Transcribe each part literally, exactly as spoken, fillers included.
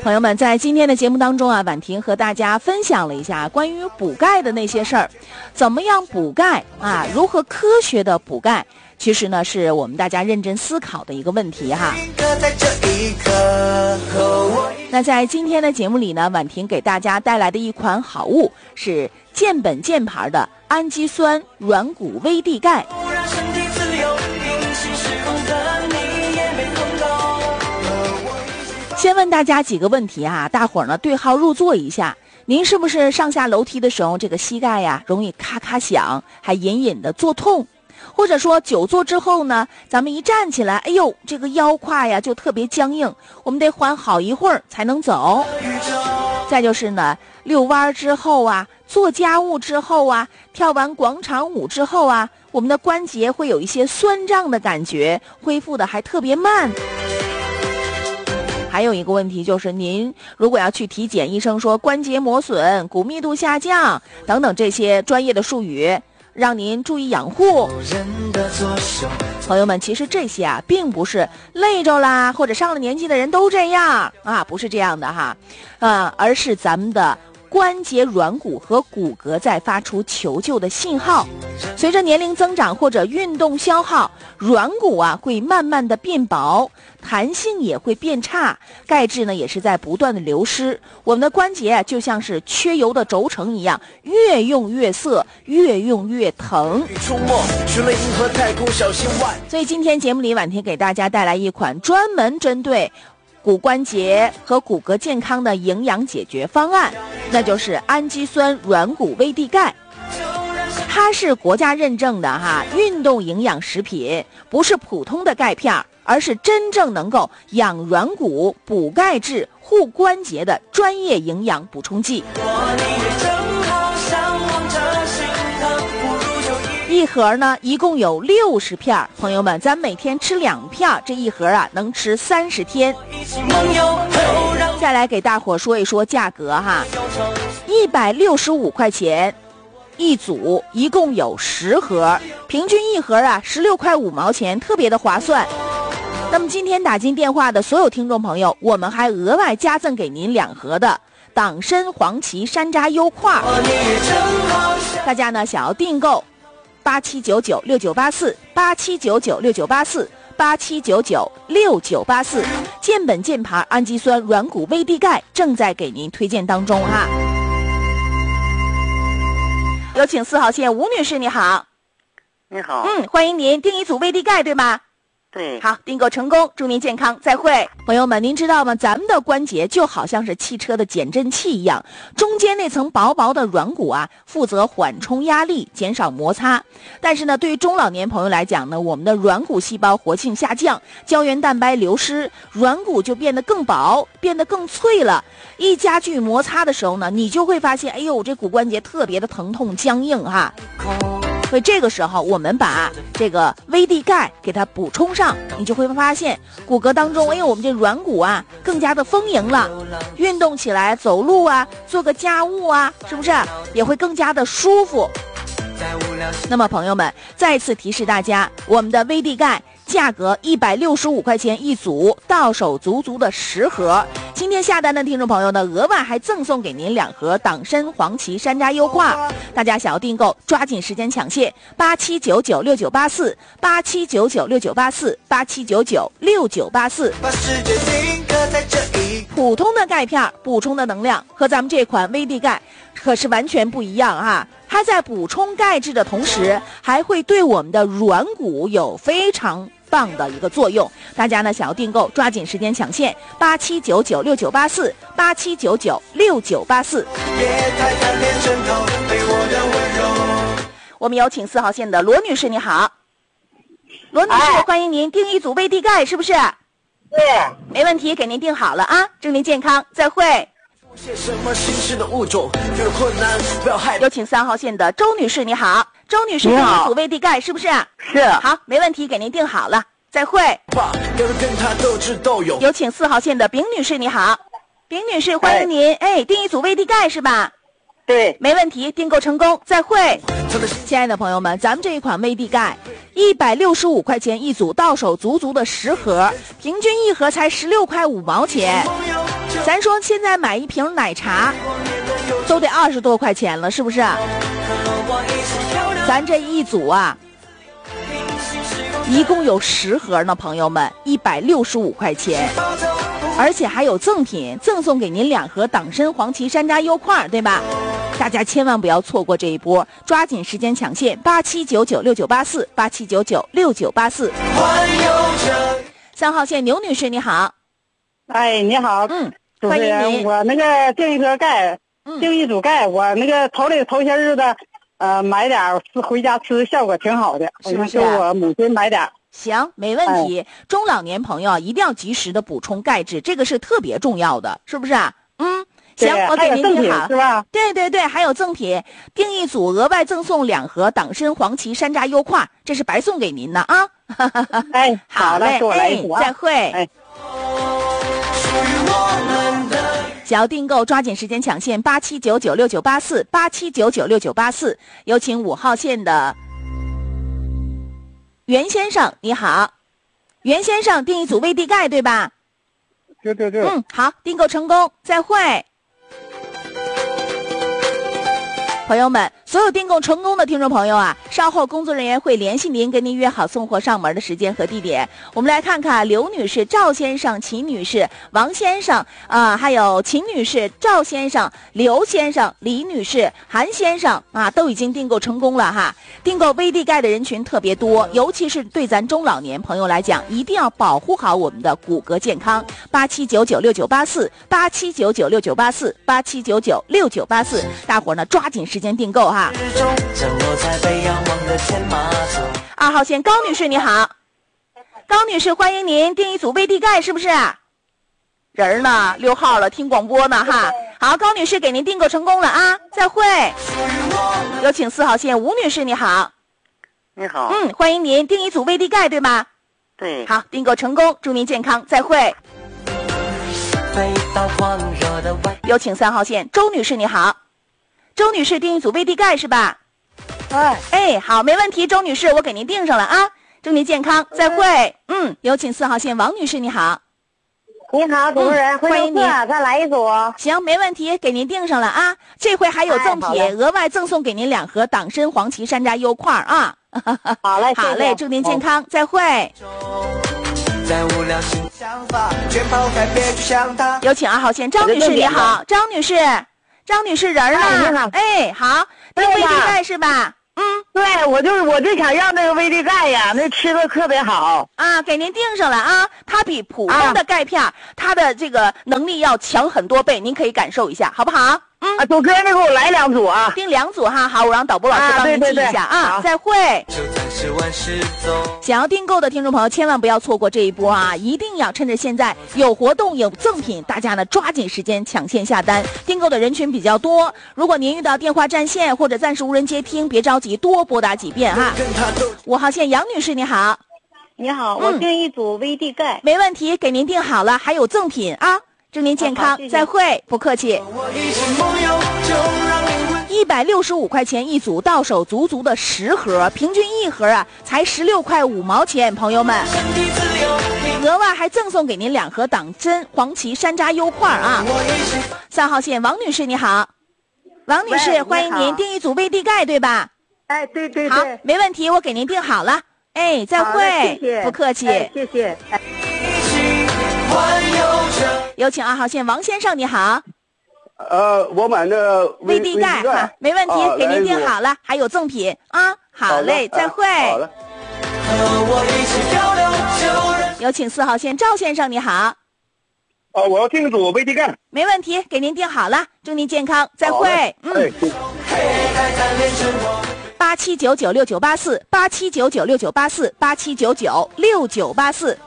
朋友们，在今天的节目当中啊，婉婷和大家分享了一下关于补钙的那些事儿，怎么样补钙啊？如何科学的补钙？其实呢，是我们大家认真思考的一个问题哈。那在今天的节目里呢，婉婷给大家带来的一款好物是健本健牌的氨基酸软骨微地钙。先问大家几个问题啊，大伙儿呢对号入座一下。您是不是上下楼梯的时候，这个膝盖呀容易咔咔响，还隐隐的作痛？或者说久坐之后呢，咱们一站起来，哎呦，这个腰胯呀就特别僵硬，我们得缓好一会儿才能走。再就是呢，遛弯之后啊，做家务之后啊，跳完广场舞之后啊，我们的关节会有一些酸胀的感觉，恢复的还特别慢。还有一个问题就是，您如果要去体检，医生说关节磨损、骨密度下降等等这些专业的术语，让您注意养护。朋友们，其实这些啊，并不是累着啦，或者上了年纪的人都这样啊，不是这样的哈，啊，而是咱们的关节软骨和骨骼在发出求救的信号。随着年龄增长或者运动消耗，软骨啊会慢慢的变薄，弹性也会变差，钙质呢也是在不断的流失。我们的关节啊就像是缺油的轴承一样，越用越涩，越用越疼。所以今天节目里，婉婷给大家带来一款专门针对骨关节和骨骼健康的营养解决方案，那就是氨基酸软骨微地钙。它是国家认证的哈运动营养食品，不是普通的钙片，而是真正能够养软骨、补钙质、护关节的专业营养补充剂。一盒呢一共有六十片，朋友们，咱每天吃两片，这一盒啊能吃三十天。再来给大伙说一说价格哈，一百六十五块钱一组，一共有十盒，平均一盒啊十六块五毛钱，特别的划算。那么今天打进电话的所有听众朋友，我们还额外加赠给您两盒的党参黄芪山楂优块。大家呢想要订购，八七九九六九八四八七九九六九八四八七九九六九八四，健本健牌氨基酸软骨微地钙正在给您推荐当中哈。有请四号线吴女士，你好。 你好。 嗯，欢迎您订一组微地钙，对吗？ 对。 好，订购成功，祝您健康，再会。朋友们，您知道吗？咱们的关节就好像是汽车的减震器一样，中间那层薄薄的软骨啊，负责缓冲压力，减少摩擦。但是呢，对于中老年朋友来讲呢，我们的软骨细胞活性下降，胶原蛋白流失，软骨就变得更薄，变得更脆了。一加剧摩擦的时候呢，你就会发现，哎呦，这骨关节特别的疼痛僵硬哈。所以这个时候我们把这个微地钙给它补充上，你就会发现骨骼当中，哎呦，我们这软骨啊更加的丰盈了，运动起来走路啊，做个家务啊，是不是也会更加的舒服？那么朋友们，再次提示大家，我们的微地钙价格一百六十五块钱一组，到手足足的十盒。今天下单的听众朋友呢，额外还赠送给您两盒党参黄芪山楂优块。大家想要订购，抓紧时间抢线，八七九九六九八四八七九九六九八四八七九九六九八四。普通的钙片补充的能量和咱们这款微地钙可是完全不一样啊！它在补充钙质的同时，还会对我们的软骨有非常棒的一个作用。大家呢想要订购，抓紧时间抢线，八七九九六九八四八七九九六九八四。我们有请四号线的罗女士，你好。罗女士，哎、欢迎您订一组微地钙，是不是？ 对， 没问题，给您订好了啊！祝您健康，再会。有请三号线的周女士，你好。周女士，订一组微地钙，是不是？ 是。 好，没问题，给您订好了，再会。有请四号线的丙女士，你好。丙女士，欢迎您。哎，订一组微地钙是吧？ 对， 没问题，订购成功，再会。亲爱的朋友们，咱们这一款微地钙一百六十五块钱一组，到手足足的十盒，平均一盒才十六块五毛钱。 咱说现在买一瓶奶茶都得二十多块钱了，是不是？咱这一组啊，一共有十盒呢，朋友们，一百六十五块钱，而且还有赠品，赠送给您两盒党参黄芪山楂优块，对吧？大家千万不要错过这一波，抓紧时间抢现八七九九六九八四八七九九六九八四。三号线牛女士你好。 哎，你好， 嗯， 主持人， 欢迎您。 我那个订一盒钙， 嗯订一组钙，我那个头里头些日子，呃，买点儿吃回家吃，效果挺好的， 是不是我就给我母亲买点儿。 行，没问题。中老年朋友啊，一定要及时的补充钙质，这个是特别重要的，是不是啊？嗯，行， 对我给您还有赠品订好， 是吧？ 对对对，还有赠品，订一组额外赠送两盒党参黄芪山楂优块，这是白送给您的啊。 哎， 好嘞， 了，给我来一组啊。 哎，再会。 哎， 想要订购，抓紧时间抢现八七九九六九八四八七九九六九八四。有请五号线的袁先生，你好，袁先生订一组威地钙对吧？ 对对对。 嗯，好，订购成功，再会。朋友们，所有订购成功的听众朋友啊，稍后工作人员会联系您，跟您约好送货上门的时间和地点。我们来看看刘女士、赵先生、秦女士、王先生啊、呃，还有秦女士、赵先生、刘先生、李女士、韩先生啊，都已经订购成功了哈。订购威地钙的人群特别多，尤其是对咱中老年朋友来讲，一定要保护好我们的骨骼健康。八七九九六九八四八七九九六九八四八七九九六九八四，大伙儿呢抓紧时间订购哈。二号线高女士你好，高女士欢迎您订一组威地钙，是不是？人儿呢？六号了，听广播呢哈。好，高女士给您订购成功了啊，再会。有请四号线吴女士你好。 你好。 嗯，欢迎您订一组威地钙对吧？ 对。 好，订购成功，祝您健康，再会。有请三号线周女士你好。周女士订一组威地钙是吧？ 哎哎，好，没问题，周女士，我给您订上了啊，祝您健康，再会。嗯，有请四号线王女士，你好。 你好，主持人， 嗯、欢迎您， 再来一组。 行，没问题，给您订上了啊，这回还有赠品， 哎、 额外赠送给您两盒党参黄芪山楂优块啊。 好嘞， 好嘞，祝您健康，哦、再会。有请二号线张女士，你好，张女士。张女士人儿呢？哎，好，订威地钙是吧？嗯， 对，我就是我就想要那个威地钙呀，那吃的特别好啊，给您订上了啊。它比普通的钙片，啊、它的这个能力要强很多倍，您可以感受一下，好不好？嗯， 啊，主持人，你给我来两组啊， 订两组哈。好，我让导播老师帮您记一下啊。 啊再会。想要订购的听众朋友，千万不要错过这一波啊！一定要趁着现在有活动有赠品，大家呢抓紧时间抢线下单。订购的人群比较多，如果您遇到电话占线或者暂时无人接听，别着急，多拨打几遍哈。五号线杨女士，你好。 你好，我订一组威地钙、 嗯。没问题，给您订好了，还有赠品啊！祝您健康， 谢谢再会，不客气。一百六十五块钱一组，到手足足的十盒，平均一盒啊才十六块五毛钱，朋友们。额外还赠送给您两盒党参黄芪山楂优块啊。三号线王女士你好，王女士欢迎您订一组威地钙对吧？ 哎，对对对。 好，没问题，我给您订好了。哎，再会， 谢谢， 不客气， 哎、谢谢。哎有请二号线王先生，你好。 呃，我买那威地钙哈，没问题，啊、给您订好了，还有赠品啊。好嘞，再会。 好了。 有请四号线赵先生，你好。 啊，我要订组威地钙。 没问题，给您订好了，祝您健康，再会。嗯。八七九九六九八四，八七九九六九八四，八七九九六九八四。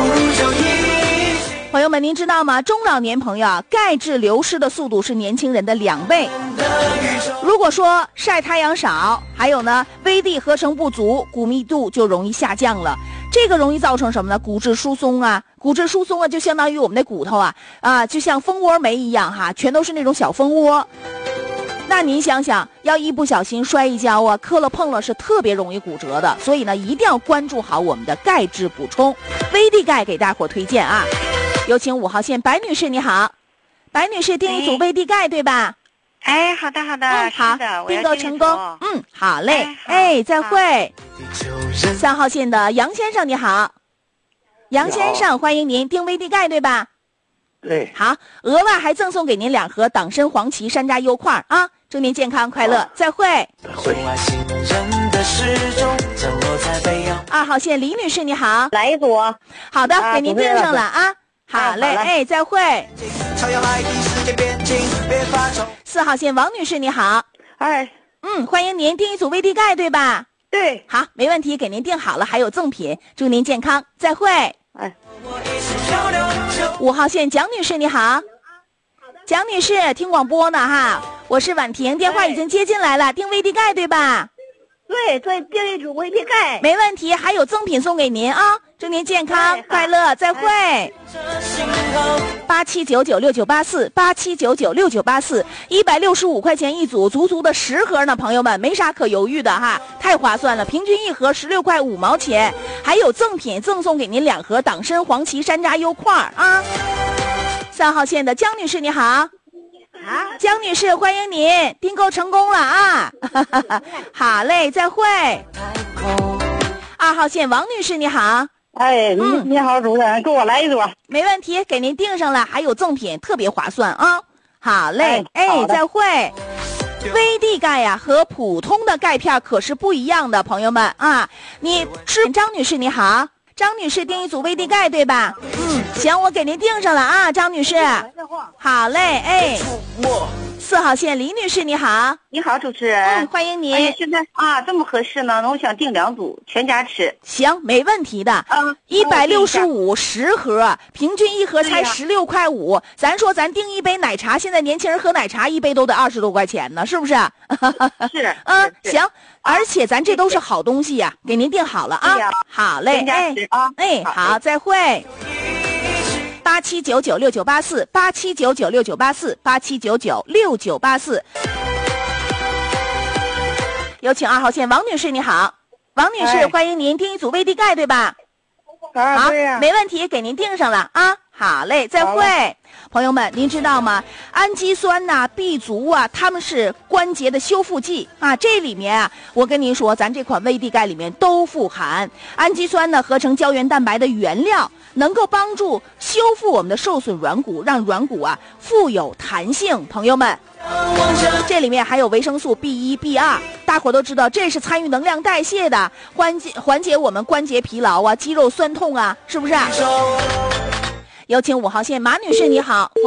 朋友们，您知道吗？中老年朋友啊，钙质流失的速度是年轻人的两倍。如果说晒太阳少，还有呢，微地合成不足，骨密度就容易下降了。这个容易造成什么呢？骨质疏松啊，骨质疏松啊，就相当于我们的骨头啊啊，就像蜂窝煤一样哈，全都是那种小蜂窝。那您想想，要一不小心摔一跤啊，磕了碰了，是特别容易骨折的。所以呢，一定要关注好我们的钙质补充。威地钙给大伙推荐啊。有请五号线白女士，你好。 白女士订一组威地钙对吧？ 哎，好的好的， 嗯，好，订购成功。嗯，好嘞，哎，哎再会。三号线的杨先生你好，杨先生欢迎您订威地钙对吧？ 对。 好，额外还赠送给您两盒党参黄芪山楂优块啊，祝您健康快乐，再会。 再会。 二号线李女士你好， 来一组。 好的，给您订上了啊。好嘞，哎，再会。四号线王女士你好， 哎， 嗯，欢迎您订一组威地钙对吧？ 对， 好，没问题，给您订好了，还有赠品，祝您健康，再会。 哎， 五号线蒋女士你好，蒋女士听广播呢哈，我是婉婷，电话已经接进来了，订威地钙对吧？ 对，再订一组威地钙。 没问题，还有赠品送给您啊，祝您健康快乐，再会。八七九九六九八四，八七九九六九八四，一百六十五块钱一组，足足的十盒呢，朋友们没啥可犹豫的哈，太划算了，平均一盒十六块五毛钱，还有赠品赠送给您两盒党参黄芪山楂优块啊。三号线的江女士你好。啊，江女士，欢迎您，订购成功了啊！好嘞，再会。二号线王女士，你好。 哎，你、嗯、你好，主任，给我来一组。 没问题，给您订上了，还有赠品，特别划算啊！好嘞，哎，哎再会。威地钙呀、啊，和普通的钙片可是不一样的，朋友们啊！你吃张女士，你好。张女士订一组威地钙对吧？嗯，行，我给您订上了啊，张女士。好嘞，哎。四号线李女士你好。 你好，主持人。 嗯，欢迎您。 哎呀，现在啊这么合适呢，那我想订两组，全家吃。 行，没问题的。嗯，一百六十五十盒，平均一盒才十六块五。咱说咱订一杯奶茶，现在年轻人喝奶茶一杯都得二十多块钱呢，是不是？ 是。 嗯，行。而且咱这都是好东西呀、啊，给您订好了啊。好嘞，哎，哎，好，再会。八七九九六九八四，八七九九六九八四，八七九九六九八四。有请二号线王女士，你好，王女士，哎、欢迎您订一组威地钙对吧？ 啊， 好， 对呀， 没问题，给您订上了啊。好嘞，再会。朋友们，您知道吗？氨基酸呐、啊、B 族啊，它们是关节的修复剂啊。这里面啊，我跟您说，咱这款威地钙里面都富含氨基酸呢，合成胶原蛋白的原料，能够帮助修复我们的受损软骨，让软骨啊富有弹性。朋友们，这里面还有维生素 B 一、B 二，大伙都知道，这是参与能量代谢的，缓解缓解我们关节疲劳啊、肌肉酸痛啊，是不是？有请五号线马女士，你好。